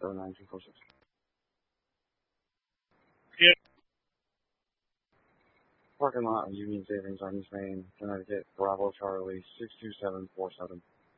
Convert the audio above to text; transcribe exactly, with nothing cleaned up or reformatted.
zero nine two four six. Yeah. Parking lot of Union Savings on East Main, Connecticut, Bravo Charlie, six two seven four seven.